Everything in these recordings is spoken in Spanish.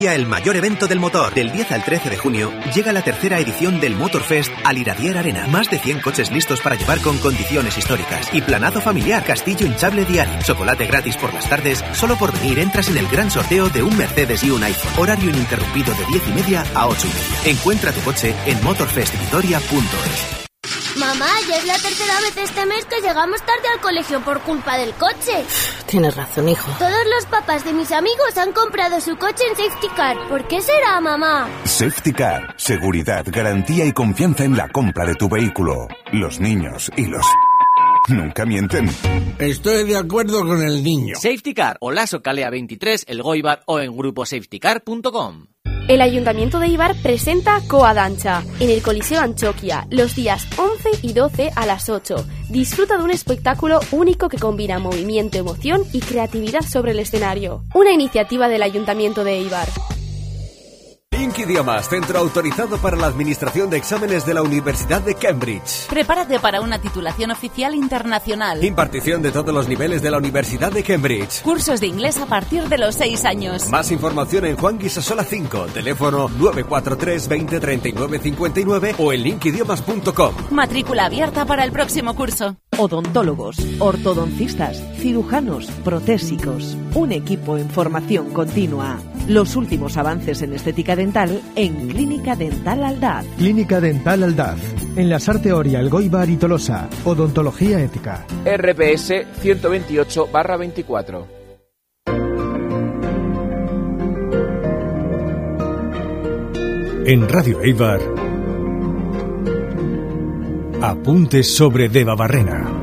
El mayor evento del motor. Del 10 al 13 de junio llega la tercera edición del Motorfest al Iradier Arena. Más de 100 coches listos para llevar con condiciones históricas. Y planazo familiar, castillo hinchable diario. Chocolate gratis por las tardes. Solo por venir entras en el gran sorteo de un Mercedes y un iPhone. Horario ininterrumpido de 10:30 a 8:30. Encuentra tu coche en motorfestvitoria.es. Mamá, ya es la tercera vez este mes que llegamos tarde al colegio por culpa del coche. Tienes razón, hijo. Todos los papás de mis amigos han comprado su coche en Safety Car. ¿Por qué será, mamá? Safety Car. Seguridad, garantía y confianza en la compra de tu vehículo. Los niños y los... nunca mienten. Estoy de acuerdo con el niño. Safety Car o Laso Calea 23, El Goibar o en gruposafetycar.com. El Ayuntamiento de Eibar presenta Coa Dancha en el Coliseo Antxokia los días 11 y 12 a las 8. Disfruta de un espectáculo único que combina movimiento, emoción y creatividad sobre el escenario. Una iniciativa del Ayuntamiento de Eibar. Link Idiomas, centro autorizado para la administración de exámenes de la Universidad de Cambridge. Prepárate para una titulación oficial internacional. Impartición de todos los niveles de la Universidad de Cambridge. Cursos de inglés a partir de los 6 años. Más información en Juan Guisasola 5, teléfono 943 20 39 59 o en linkidiomas.com. Matrícula abierta para el próximo curso. Odontólogos, ortodoncistas, cirujanos, protésicos. Un equipo en formación continua. Los últimos avances en estética dental en Clínica Dental Aldaz. Clínica Dental Aldaz. En la Sarteoria, El Goibar y Tolosa. Odontología ética. RPS 128/24. En Radio Eibar, apuntes sobre Debabarrena.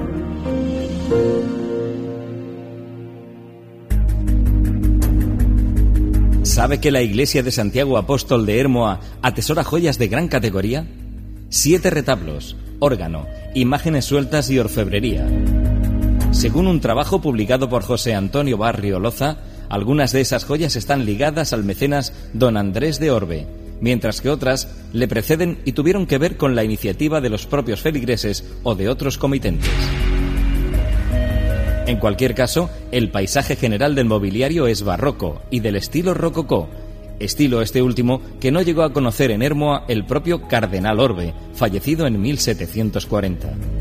¿Sabe que la Iglesia de Santiago Apóstol de Hermoa atesora joyas de gran categoría? 7 retablos, órgano, imágenes sueltas y orfebrería. Según un trabajo publicado por José Antonio Barrio Loza, algunas de esas joyas están ligadas al mecenas don Andrés de Orbe, mientras que otras le preceden y tuvieron que ver con la iniciativa de los propios feligreses o de otros comitentes. En cualquier caso, el paisaje general del mobiliario es barroco y del estilo rococó, estilo este último que no llegó a conocer en Hermoa el propio cardenal Orbe, fallecido en 1740.